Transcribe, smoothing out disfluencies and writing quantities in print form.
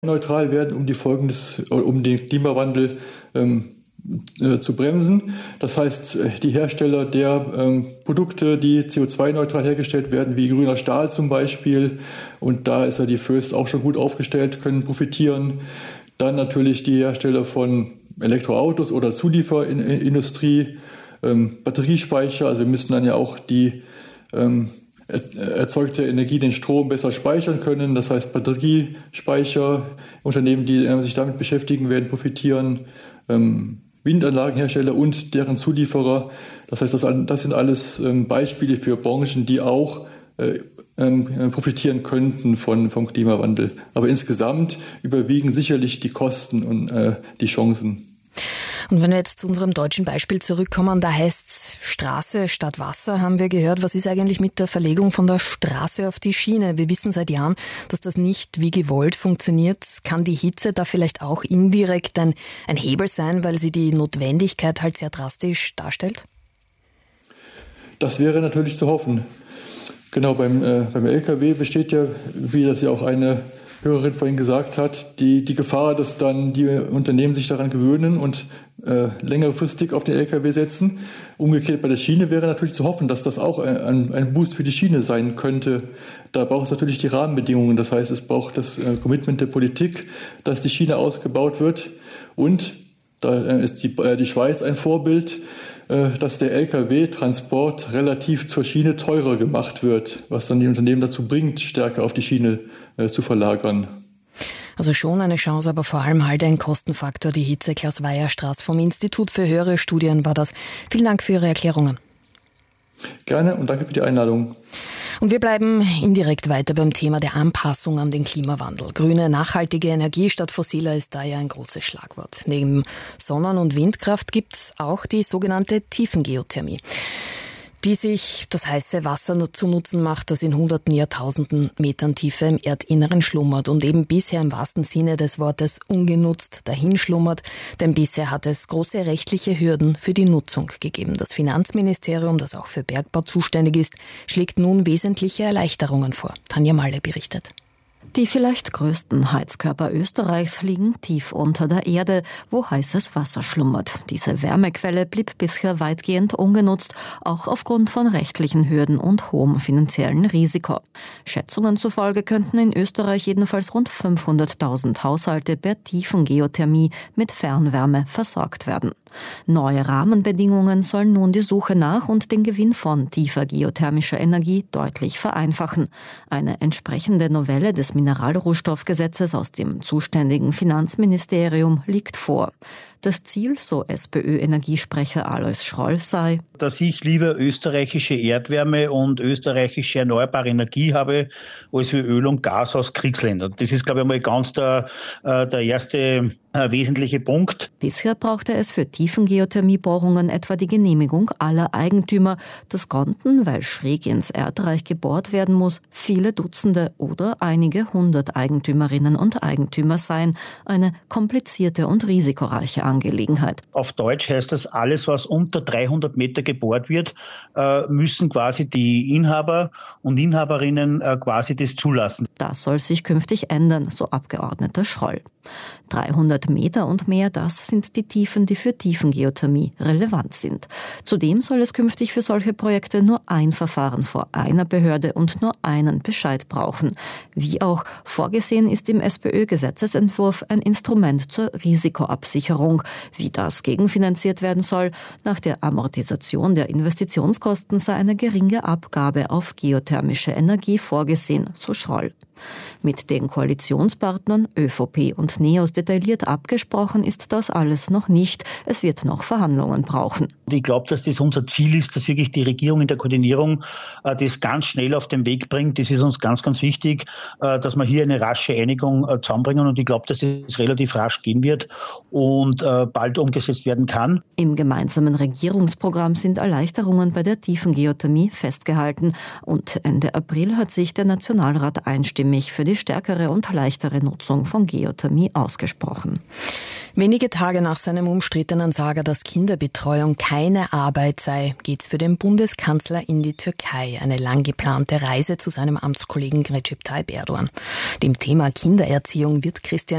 neutral werden, um den Klimawandel zu bremsen. Das heißt, die Hersteller der Produkte, die CO2-neutral hergestellt werden, wie grüner Stahl zum Beispiel, und da ist ja die Voest auch schon gut aufgestellt, können profitieren. Dann natürlich die Hersteller von Elektroautos oder Zulieferindustrie, Batteriespeicher, also wir müssen dann ja auch die erzeugte Energie, den Strom besser speichern können. Das heißt, Batteriespeicher, Unternehmen, die sich damit beschäftigen, werden profitieren, Windanlagenhersteller und deren Zulieferer. Das heißt, das sind alles Beispiele für Branchen, die auch profitieren könnten vom Klimawandel. Aber insgesamt überwiegen sicherlich die Kosten und die Chancen. Und wenn wir jetzt zu unserem deutschen Beispiel zurückkommen, da heißt es Straße statt Wasser, haben wir gehört. Was ist eigentlich mit der Verlegung von der Straße auf die Schiene? Wir wissen seit Jahren, dass das nicht wie gewollt funktioniert. Kann die Hitze da vielleicht auch indirekt ein Hebel sein, weil sie die Notwendigkeit halt sehr drastisch darstellt? Das wäre natürlich zu hoffen. Genau, beim LKW besteht ja, wie das ja auch eine Hörerin vorhin gesagt hat, die Gefahr, dass dann die Unternehmen sich daran gewöhnen und längerfristig auf den LKW setzen. Umgekehrt bei der Schiene wäre natürlich zu hoffen, dass das auch ein Boost für die Schiene sein könnte. Da braucht es natürlich die Rahmenbedingungen. Das heißt, es braucht das Commitment der Politik, dass die Schiene ausgebaut wird. Und da ist die Schweiz ein Vorbild, dass der Lkw-Transport relativ zur Schiene teurer gemacht wird, was dann die Unternehmen dazu bringt, stärker auf die Schiene zu verlagern. Also schon eine Chance, aber vor allem halt ein Kostenfaktor, die Hitze. Klaus Weierstraß vom Institut für höhere Studien war das. Vielen Dank für Ihre Erklärungen. Gerne und danke für die Einladung. Und wir bleiben indirekt weiter beim Thema der Anpassung an den Klimawandel. Grüne, nachhaltige Energie statt fossiler ist da ja ein großes Schlagwort. Neben Sonnen- und Windkraft gibt's auch die sogenannte Tiefengeothermie, die sich das heiße Wasser zu Nutzen macht, das in hunderten, Jahrtausenden Metern Tiefe im Erdinneren schlummert und eben bisher im wahrsten Sinne des Wortes ungenutzt dahinschlummert, denn bisher hat es große rechtliche Hürden für die Nutzung gegeben. Das Finanzministerium, das auch für Bergbau zuständig ist, schlägt nun wesentliche Erleichterungen vor. Tanja Malle berichtet. Die vielleicht größten Heizkörper Österreichs liegen tief unter der Erde, wo heißes Wasser schlummert. Diese Wärmequelle blieb bisher weitgehend ungenutzt, auch aufgrund von rechtlichen Hürden und hohem finanziellen Risiko. Schätzungen zufolge könnten in Österreich jedenfalls rund 500.000 Haushalte per Tiefengeothermie mit Fernwärme versorgt werden. Neue Rahmenbedingungen sollen nun die Suche nach und den Gewinn von tiefer geothermischer Energie deutlich vereinfachen. Eine entsprechende Novelle des Mineralrohstoffgesetzes aus dem zuständigen Finanzministerium liegt vor. Das Ziel, so SPÖ-Energiesprecher Alois Schroll, sei, dass ich lieber österreichische Erdwärme und österreichische erneuerbare Energie habe, als wie Öl und Gas aus Kriegsländern. Das ist, glaube ich, mal ganz der erste wesentliche Punkt. Bisher brauchte es für Tiefengeothermiebohrungen etwa die Genehmigung aller Eigentümer. Das konnten, weil schräg ins Erdreich gebohrt werden muss, viele Dutzende oder einige hundert Eigentümerinnen und Eigentümer sein. Eine komplizierte und risikoreiche Angelegenheit. Auf Deutsch heißt das, alles, was unter 300 Meter gebohrt wird, müssen quasi die Inhaber und Inhaberinnen quasi das zulassen. Das soll sich künftig ändern, so Abgeordneter Schroll. 300 Meter und mehr, das sind die Tiefen, die für Tiefengeothermie relevant sind. Zudem soll es künftig für solche Projekte nur ein Verfahren vor einer Behörde und nur einen Bescheid brauchen. Wie auch vorgesehen ist im SPÖ-Gesetzesentwurf ein Instrument zur Risikoabsicherung. Wie das gegenfinanziert werden soll, nach der Amortisation der Investitionskosten sei eine geringe Abgabe auf geothermische Energie vorgesehen, so Schroll. Mit den Koalitionspartnern ÖVP und NEOS detailliert abgesprochen ist das alles noch nicht. Es wird noch Verhandlungen brauchen. Ich glaube, dass das unser Ziel ist, dass wirklich die Regierung in der Koordinierung das ganz schnell auf den Weg bringt. Das ist uns ganz, ganz wichtig, dass wir hier eine rasche Einigung zusammenbringen. Und ich glaube, dass es relativ rasch gehen wird und bald umgesetzt werden kann. Im gemeinsamen Regierungsprogramm sind Erleichterungen bei der Tiefengeothermie festgehalten. Und Ende April hat sich der Nationalrat einstimmig für die stärkere und leichtere Nutzung von Geothermie ausgesprochen. Wenige Tage nach seinem umstrittenen Saga, dass Kinderbetreuung keine Arbeit sei, geht's für den Bundeskanzler in die Türkei. Eine lang geplante Reise zu seinem Amtskollegen Recep Tayyip Erdogan. Dem Thema Kindererziehung wird Christian